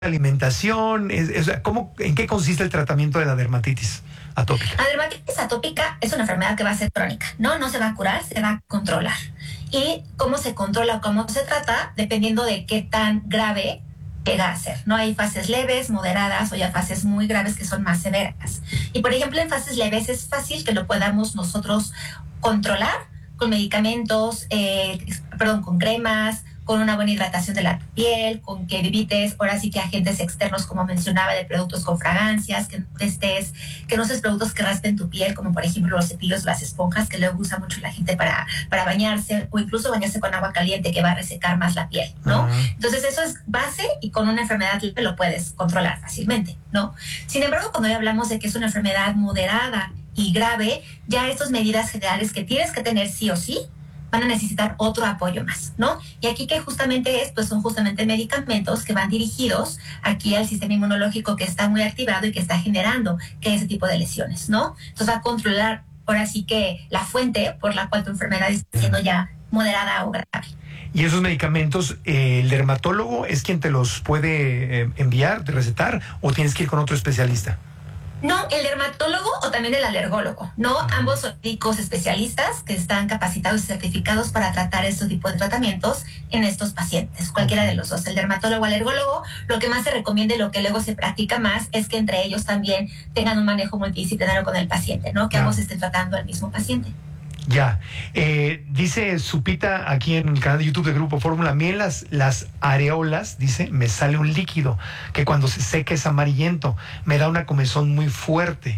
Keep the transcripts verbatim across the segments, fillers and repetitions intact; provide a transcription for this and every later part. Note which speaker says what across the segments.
Speaker 1: alimentación? Es, es, ¿cómo, ¿En qué consiste el tratamiento de la dermatitis atópica?
Speaker 2: La dermatitis atópica es una enfermedad que va a ser crónica, ¿no? No se va a curar, se va a controlar. Y cómo se controla o cómo se trata, dependiendo de qué tan grave llega a ser, ¿no? Hay fases leves, moderadas o ya fases muy graves que son más severas. Y por ejemplo, en fases leves es fácil que lo podamos nosotros controlar con medicamentos, eh, perdón, con cremas, con una buena hidratación de la piel, con que evites ahora sí que agentes externos, como mencionaba, de productos con fragancias, que no estés, que no uses productos que raspen tu piel, como por ejemplo los cepillos, las esponjas, que luego usa mucho la gente para, para bañarse, o incluso bañarse con agua caliente, que va a resecar más la piel, ¿no? Uh-huh. Entonces eso es base y con una enfermedad lo puedes controlar fácilmente, ¿no? Sin embargo, cuando ya hablamos de que es una enfermedad moderada y grave, ya estas medidas generales que tienes que tener sí o sí, van a necesitar otro apoyo más, ¿no? Y aquí que justamente es, pues son justamente medicamentos que van dirigidos aquí al sistema inmunológico que está muy activado y que está generando que ese tipo de lesiones, ¿no? Entonces va a controlar ahora sí que la fuente por la cual tu enfermedad está siendo ya moderada o grave.
Speaker 1: ¿Y esos medicamentos, eh, el dermatólogo es quien te los puede eh, enviar, de recetar, o tienes que ir con otro especialista?
Speaker 2: No, el dermatólogo o también el alergólogo, ¿no? Ambos son médicos especialistas que están capacitados y certificados para tratar estos tipos de tratamientos en estos pacientes, cualquiera de los dos, el dermatólogo o alergólogo. Lo que más se recomienda y lo que luego se practica más es que entre ellos también tengan un manejo multidisciplinario con el paciente, ¿no? Que ambos estén tratando al mismo paciente.
Speaker 1: Ya, eh, dice Supita aquí en el canal de YouTube de Grupo Fórmula, a mí en las, las areolas, dice, me sale un líquido que cuando se seca es amarillento, me da una comezón muy fuerte.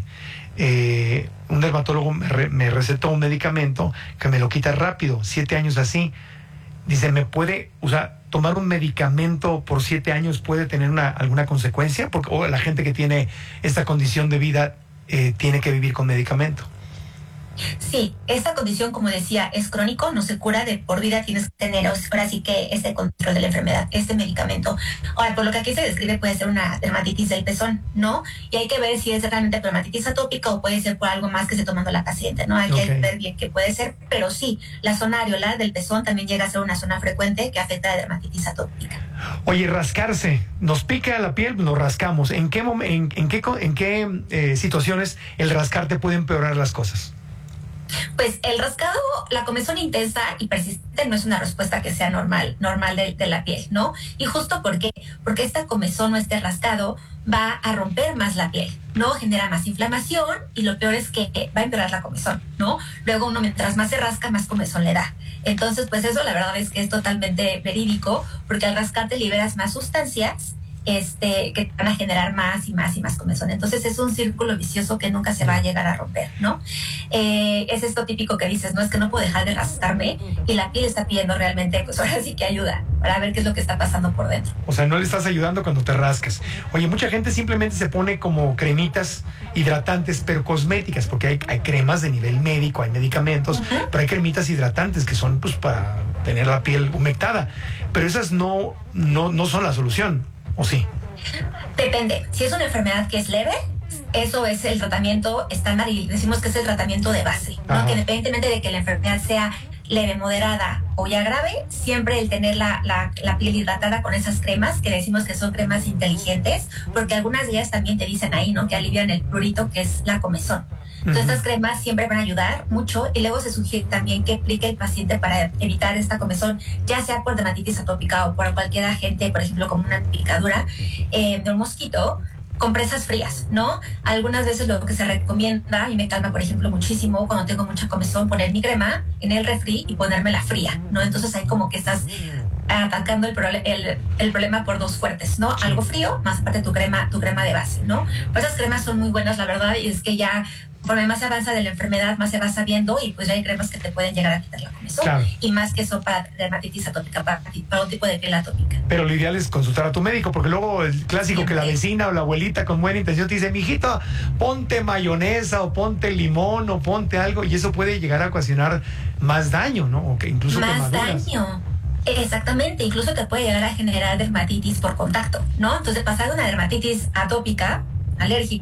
Speaker 1: Eh, un dermatólogo me, re, me recetó un medicamento que me lo quita rápido, siete años así. Dice, ¿me puede, o sea, tomar un medicamento por siete años puede tener una, alguna consecuencia? Porque o la gente que tiene esta condición de vida eh, tiene que vivir con medicamento.
Speaker 2: Sí, esta condición, como decía, es crónico, no se cura de por vida, tienes que tener ahora sí que ese control de la enfermedad, este medicamento. Ahora, por lo que aquí se describe, puede ser una dermatitis del pezón, ¿no? Y hay que ver si es realmente dermatitis atópica o puede ser por algo más que esté tomando la paciente, ¿no? Hay okay. que ver bien qué puede ser, pero sí, la zona areolar del pezón también llega a ser una zona frecuente que afecta a la dermatitis atópica.
Speaker 1: Oye, rascarse, nos pica la piel, nos rascamos. ¿En qué, mom- en, en qué, en qué eh, situaciones el rascarte puede empeorar las cosas?
Speaker 2: Pues el rascado, la comezón intensa y persistente no es una respuesta que sea normal, normal de, de la piel, ¿no? Y justo porque, porque esta comezón o este rascado va a romper más la piel, ¿no? Genera más inflamación y lo peor es que va a empeorar la comezón, ¿no? Luego uno mientras más se rasca, más comezón le da. Entonces, pues eso la verdad es que es totalmente verídico, porque al rascarte liberas más sustancias este, que van a generar más y más y más comezón. Entonces es un círculo vicioso que nunca se va a llegar a romper, ¿no? Eh, es esto típico que dices, no, es que no puedo dejar de rascarme y la piel está pidiendo realmente, pues ahora sí que ayuda para ver qué es lo que está pasando por dentro.
Speaker 1: O sea, no le estás ayudando cuando te rascas. Oye, mucha gente simplemente se pone como cremitas hidratantes, pero cosméticas, porque hay, hay cremas de nivel médico, hay medicamentos, uh-huh. pero hay cremitas hidratantes que son pues para tener la piel humectada, pero esas no, no, no son la solución. ¿O sí?
Speaker 2: Depende. Si es una enfermedad que es leve, eso es el tratamiento estándar y decimos que es el tratamiento de base, ¿no? Que independientemente de que la enfermedad sea leve, moderada o ya grave, siempre el tener la, la, la piel hidratada con esas cremas, que decimos que son cremas inteligentes, porque algunas de ellas también te dicen ahí, ¿no? Que alivian el prurito, que es la comezón. Entonces, estas cremas siempre van a ayudar mucho y luego se sugiere también que aplique el paciente para evitar esta comezón, ya sea por dermatitis atópica o por cualquier agente, por ejemplo, como una picadura eh, de un mosquito, compresas frías, ¿no? Algunas veces lo que se recomienda, y me calma, por ejemplo, muchísimo cuando tengo mucha comezón, poner mi crema en el refri y ponérmela fría, ¿no? Entonces hay como que estás atacando el, prole- el, el problema por dos fuertes, ¿no? Sí. Algo frío, más aparte tu crema, tu crema de base, ¿no? Pues esas cremas son muy buenas, la verdad, y es que ya conforme más se avanza de la enfermedad, más se va sabiendo y pues ya hay cremas que te pueden llegar a quitar la comezón. Claro. Y más que eso para dermatitis atópica, para, para un tipo de piel atópica.
Speaker 1: Pero lo ideal es consultar a tu médico, porque luego el clásico Siempre. que la vecina o la abuelita con buena intención te dice, mijito, ponte mayonesa o ponte limón o ponte algo, y eso puede llegar a ocasionar más daño, ¿no? O que incluso
Speaker 2: más
Speaker 1: quemaduras.
Speaker 2: daño. Exactamente, incluso te puede llegar a generar dermatitis por contacto, ¿no? Entonces pasar de una dermatitis atópica, alérgica,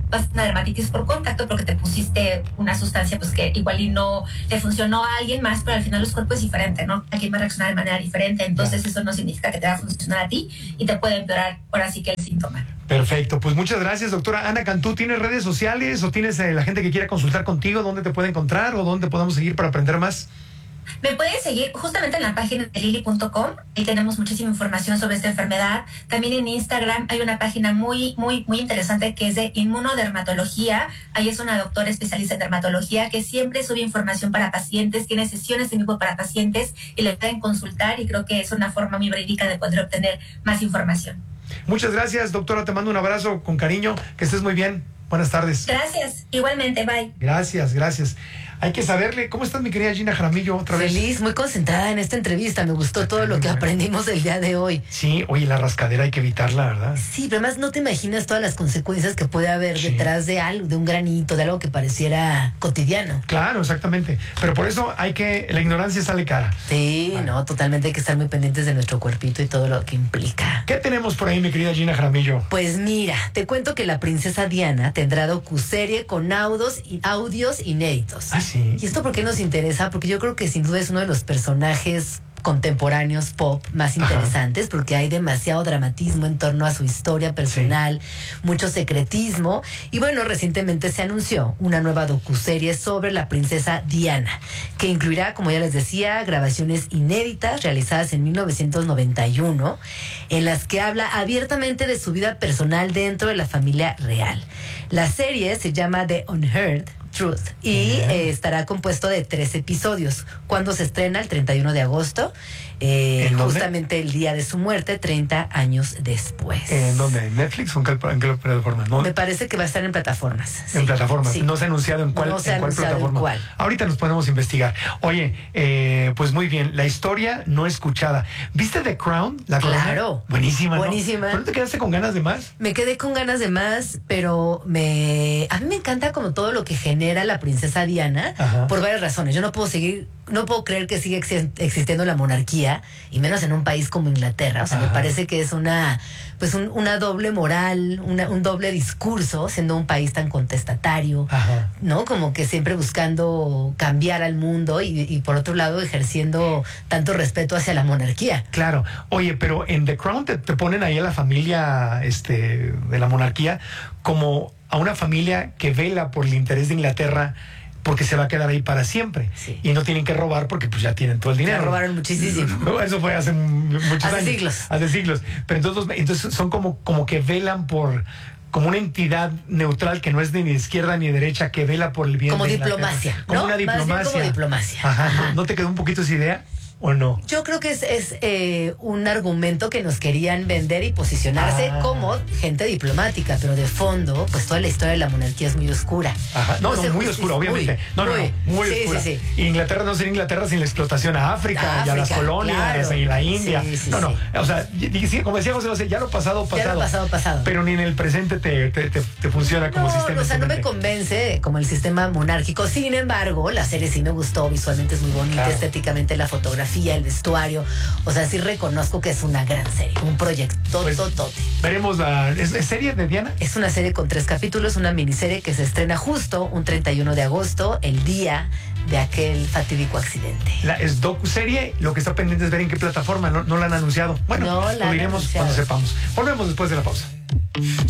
Speaker 2: va a ser una dermatitis por contacto porque te pusiste una sustancia pues que igual y no le funcionó a alguien más, pero al final los cuerpos es diferente, ¿no? Alguien va a reaccionar de manera diferente, entonces eso no significa que te va a funcionar a ti y te puede empeorar ahora sí que el síntoma.
Speaker 1: Perfecto, pues muchas gracias, doctora Ana Cantú. ¿Tienes redes sociales o tienes eh, la gente que quiera consultar contigo? ¿Dónde te puede encontrar o dónde podemos seguir para aprender más?
Speaker 2: Me pueden seguir justamente en la página de lili punto com. Ahí tenemos muchísima información sobre esta enfermedad. También en Instagram hay una página muy, muy, muy interesante que es de inmunodermatología. Ahí es una doctora especialista en dermatología que siempre sube información para pacientes, tiene sesiones en vivo para pacientes y le pueden consultar y creo que es una forma muy verídica de poder obtener más información.
Speaker 1: Muchas gracias, doctora. Te mando un abrazo con cariño. Que estés muy bien. Buenas tardes.
Speaker 2: Gracias. Igualmente. Bye.
Speaker 1: Gracias, gracias. Hay que saberle. ¿Cómo estás, mi querida Gina Jaramillo? Otra vez.
Speaker 3: Feliz, muy concentrada en esta entrevista. Me gustó todo lo que aprendimos el día de hoy.
Speaker 1: Sí, oye, la rascadera hay que evitarla, ¿verdad?
Speaker 3: Sí, pero además no te imaginas todas las consecuencias que puede haber
Speaker 1: Sí.
Speaker 3: detrás de algo, de un granito, de algo que pareciera cotidiano.
Speaker 1: Claro, exactamente. Pero por eso hay que... La ignorancia sale cara.
Speaker 3: Sí,
Speaker 1: Vale.
Speaker 3: no, totalmente hay que estar muy pendientes de nuestro cuerpito y todo lo que implica.
Speaker 1: ¿Qué tenemos por ahí, mi querida Gina Jaramillo?
Speaker 3: Pues mira, te cuento que la princesa Diana tendrá docuserie con audios, audios inéditos.
Speaker 1: Ah, sí.
Speaker 3: ¿Y esto por qué nos interesa? Porque yo creo que sin duda es uno de los personajes contemporáneos pop más interesantes. Ajá. Porque hay demasiado dramatismo en torno a su historia personal, sí. mucho secretismo y bueno, recientemente se anunció una nueva docuserie sobre la princesa Diana, que incluirá, como ya les decía, grabaciones inéditas realizadas en mil novecientos noventa y uno, en las que habla abiertamente de su vida personal dentro de la familia real. La serie se llama The Unheard Truth y eh, estará compuesto de tres episodios. Cuando se estrena el treinta y uno de agosto, eh, justamente el día de su muerte, treinta años después.
Speaker 1: ¿En dónde? ¿En Netflix o en qué, en qué plataforma? ¿No?
Speaker 3: Me parece que va a estar en plataformas.
Speaker 1: En
Speaker 3: sí,
Speaker 1: plataformas.
Speaker 3: Sí.
Speaker 1: No se ha anunciado en cuál,
Speaker 3: no se
Speaker 1: en
Speaker 3: ha
Speaker 1: cuál
Speaker 3: anunciado
Speaker 1: plataforma.
Speaker 3: En cuál.
Speaker 1: Ahorita nos podemos investigar. Oye, eh, pues muy bien. La historia no escuchada. ¿Viste The Crown? La
Speaker 3: claro.
Speaker 1: Corona? Buenísima, ¿no?
Speaker 3: Buenísima.
Speaker 1: ¿Pero no te quedaste con ganas de más?
Speaker 3: Me quedé con ganas de más, pero me a mí me encanta como todo lo que genera la princesa Diana. Ajá. Por varias razones. Yo no puedo seguir, no puedo creer que siga ex existiendo la monarquía, y menos en un país como Inglaterra. O sea, Ajá. me parece que es una, pues un, una doble moral, una, un doble discurso, siendo un país tan contestatario, Ajá. ¿no? Como que siempre buscando cambiar al mundo y, y por otro lado ejerciendo tanto respeto hacia la monarquía.
Speaker 1: Claro. Oye, pero en The Crown te, te ponen ahí a la familia este, de la monarquía como a una familia que vela por el interés de Inglaterra, porque se va a quedar ahí para siempre. Sí. Y no tienen que robar porque pues ya tienen todo el dinero.
Speaker 3: Ya robaron muchísimo.
Speaker 1: No, eso fue hace muchos
Speaker 3: hace
Speaker 1: años.
Speaker 3: siglos.
Speaker 1: Hace siglos. Pero entonces, entonces son como, como que velan por... como una entidad neutral que no es ni de izquierda ni de derecha, que vela por el bien
Speaker 3: como
Speaker 1: de
Speaker 3: diplomacia,
Speaker 1: ¿no? Como una diplomacia.
Speaker 3: Más bien como diplomacia.
Speaker 1: Ajá. Ajá. ¿No te quedó un poquito esa idea? ¿O no?
Speaker 3: Yo creo que es, es eh, un argumento que nos querían vender y posicionarse ah. como gente diplomática, pero de fondo, pues toda la historia de la monarquía es muy oscura.
Speaker 1: Ajá. No, no, no muy oscura, obviamente. Muy, no, no,
Speaker 3: muy,
Speaker 1: no, muy
Speaker 3: sí,
Speaker 1: oscura.
Speaker 3: Sí, sí.
Speaker 1: Inglaterra no sería Inglaterra sin la explotación a África, a África y a las colonias, claro. y la India. Sí, sí, no, no, sí. O sea, como decía José José, ya lo pasado, pasado.
Speaker 3: Ya lo pasado, pasado.
Speaker 1: Pero ni en el presente te, te, te, te funciona como
Speaker 3: no,
Speaker 1: sistema.
Speaker 3: O sea, no me convence como el sistema monárquico. Sin embargo, la serie sí me gustó, visualmente es muy bonita, claro. estéticamente la fotografía, el vestuario. O sea, sí reconozco que es una gran serie, un proyecto pues, totote.
Speaker 1: Veremos la... ¿Es, ¿Es serie de Diana?
Speaker 3: Es una serie con tres capítulos, una miniserie que se estrena justo un treinta y uno de agosto, el día de aquel fatídico accidente.
Speaker 1: La, es docuserie, lo que está pendiente es ver en qué plataforma, no, no la han anunciado. Bueno,
Speaker 3: no
Speaker 1: lo diremos cuando sepamos. Volvemos después de la pausa.